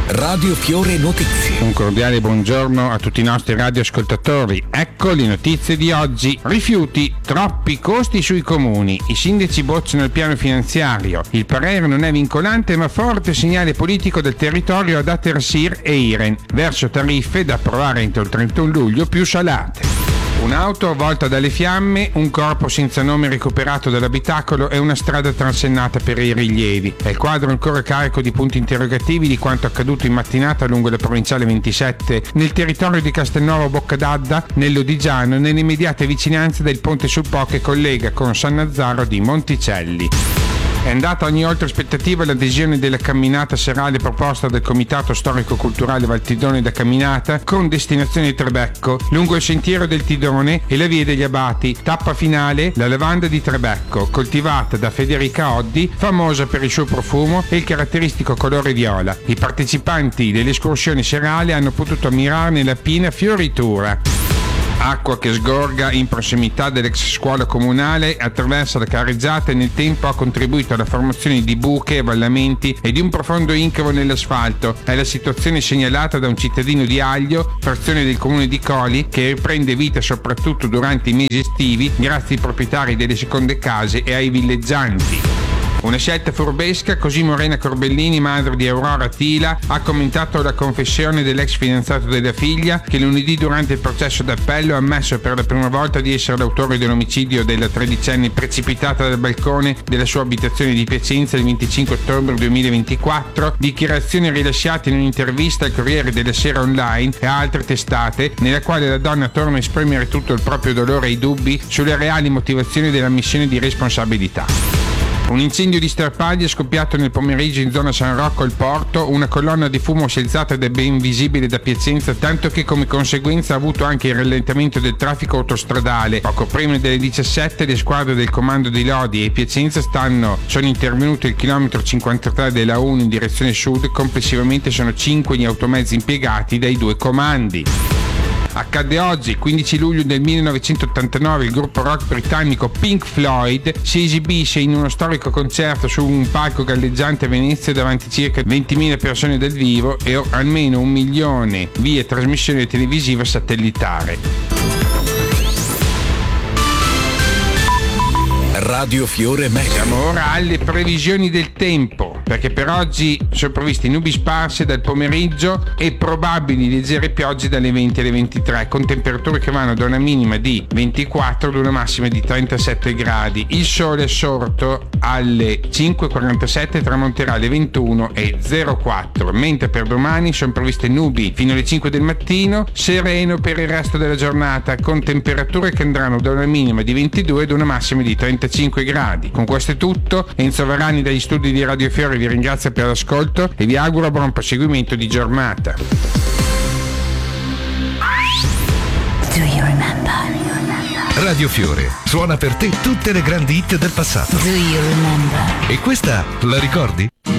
Radio Fiore Notizie. Un cordiale buongiorno a tutti i nostri radioascoltatori. Ecco le notizie di oggi. Rifiuti, troppi costi sui comuni. I sindaci bocciano il piano finanziario. Il parere non è vincolante ma forte segnale politico del territorio ad Atersir e Iren verso tariffe da approvare entro il 31 luglio più salate. Un'auto avvolta dalle fiamme, un corpo senza nome recuperato dall'abitacolo e una strada transennata per i rilievi. È il quadro ancora carico di punti interrogativi di quanto accaduto in mattinata lungo la provinciale 27 nel territorio di Castelnuovo Boccadadda, nell'Odigiano, nelle immediate vicinanze del ponte sul Po che collega con San Nazzaro di Monticelli. È andata ogni oltre aspettativa l'adesione della camminata serale proposta dal Comitato Storico-Culturale Valtidone da Camminata con destinazione Trebecco, lungo il sentiero del Tidone e la via degli Abati. Tappa finale, la lavanda di Trebecco, coltivata da Federica Oddi, famosa per il suo profumo e il caratteristico colore viola. I partecipanti dell'escursione serale hanno potuto ammirarne la piena fioritura. Acqua che sgorga in prossimità dell'ex scuola comunale attraverso la careggiata e nel tempo ha contribuito alla formazione di buche, avvallamenti e di un profondo incavo nell'asfalto. È la situazione segnalata da un cittadino di Aglio, frazione del comune di Coli, che riprende vita soprattutto durante i mesi estivi grazie ai proprietari delle seconde case e ai villeggianti. Una scelta furbesca, così Morena Corbellini, madre di Aurora Tila, ha commentato la confessione dell'ex fidanzato della figlia, che lunedì durante il processo d'appello ha ammesso per la prima volta di essere l'autore dell'omicidio della tredicenne precipitata dal balcone della sua abitazione di Piacenza il 25 ottobre 2024, dichiarazioni rilasciate in un'intervista al Corriere della Sera Online e a altre testate, nella quale la donna torna a esprimere tutto il proprio dolore e i dubbi sulle reali motivazioni dell'ammissione di responsabilità. Un incendio di sterpaglie è scoppiato nel pomeriggio in zona San Rocco al Porto, una colonna di fumo si è alzata ed è ben visibile da Piacenza, tanto che come conseguenza ha avuto anche il rallentamento del traffico autostradale. Poco prima delle 17 le squadre del comando di Lodi e Piacenza sono intervenute al chilometro 53 della 1 in direzione sud, complessivamente sono 5 gli automezzi impiegati dai due comandi. Accadde oggi, 15 luglio del 1989, il gruppo rock britannico Pink Floyd si esibisce in uno storico concerto su un palco galleggiante a Venezia davanti circa 20.000 persone dal vivo e almeno 1 milione via trasmissione televisiva satellitare. Radio Fiore Meteo. Siamo ora alle previsioni del tempo, perché per oggi sono previste nubi sparse dal pomeriggio e probabili leggere piogge dalle 20 alle 23, con temperature che vanno da una minima di 24 ad una massima di 37 gradi. Il sole è sorto alle 5.47 e tramonterà alle 21.04, mentre per domani sono previste nubi fino alle 5 del mattino, sereno per il resto della giornata, con temperature che andranno da una minima di 22 ad una massima di 35 gradi. Con questo è tutto. Enzo Varani dagli studi di Radio Fiore vi ringrazio per l'ascolto e vi auguro buon proseguimento di giornata. Do you remember? Radio Fiore suona per te tutte le grandi hit del passato. Do you remember? E questa la ricordi?